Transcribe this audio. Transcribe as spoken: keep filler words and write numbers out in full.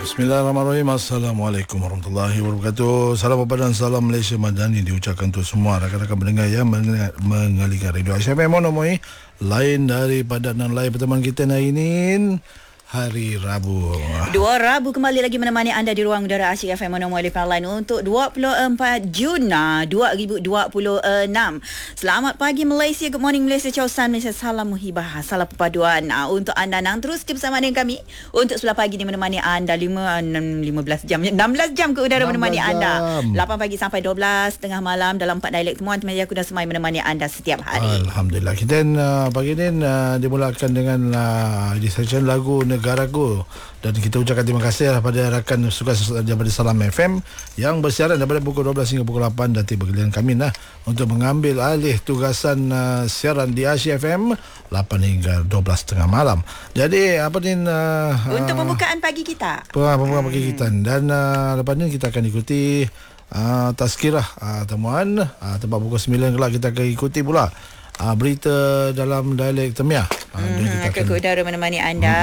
Bismillahirrahmanirrahim. Assalamualaikum warahmatullahi wabarakatuh. Salam apa dan salam Malaysia Madani diucapkan untuk semua rakan-rakan pendengar yang mengalihkan radio Aisyah F M Monomoi. Lain daripada dan lain pertemuan kita hari ini, hari Rabu. Dua Rabu kembali lagi menemani anda di ruang udara Asyik F M Monomoi Line untuk dua puluh empat Jun dua ribu dua puluh enam. Selamat pagi Malaysia, good morning Malaysia, Ciao San Malaysia, salam muhibah, salam perpaduan untuk anda nang terus bersama dengan kami untuk sebelah pagi ni menemani anda lima, enam, lima belas jam, enam belas jam ke udara menemani anda. lapan pagi sampai dua belas tengah malam dalam empat dialek temuan teman aku dan semai menemani anda setiap hari. Alhamdulillah. Kita uh, pagi ni uh, dimulakan dengan uh, di section lagu Negaraku, dan kita ucapkan terima kasih kepada rakan suka daripada Salam F M yang bersiaran daripada pukul dua belas hingga pukul lapan, dan tiba giliran kami lah untuk mengambil alih tugasan uh, siaran di Asyik F M lapan hingga dua belas tengah malam. Jadi apa ni uh, untuk pembukaan pagi kita. Pembukaan pagi kita, dan uh, lepas ni kita akan ikuti uh, tazkirah uh, temuan uh, tempat pukul sembilan kelak kita akan ikuti pula uh, berita dalam dialek Temiah. Uh, hmm, akan ke udara menemani anda.